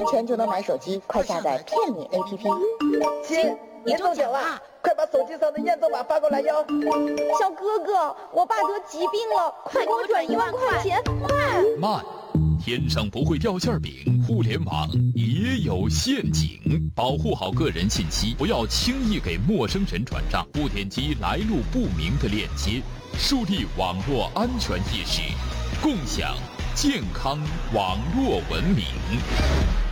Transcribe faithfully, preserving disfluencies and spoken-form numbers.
元钱就能买手机，快下载骗你 A P P。 亲，你中奖了，快把手机上的验证码发过来哟。 小哥哥，我爸得疾病了，快给我转一万块钱，快！ 慢，天上不会掉馅饼，互联网也有陷阱，保护好个人信息，不要轻易给陌生人转账，不点击来路不明的链接，树立网络安全意识，共享健康网络文明。